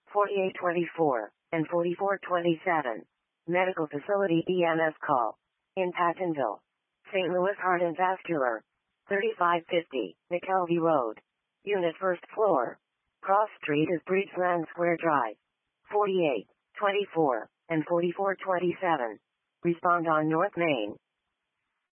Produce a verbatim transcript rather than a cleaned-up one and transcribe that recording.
forty-eight twenty-four, and forty-four twenty-seven. Medical Facility E M S call. In Pattonville. Saint Louis Heart and Vascular. thirty-five fifty, McKelvey Road. Unit first floor. Cross Street is Breezeland Square Drive. forty-eight twenty-four, and forty-four twenty-seven. Respond on North Main.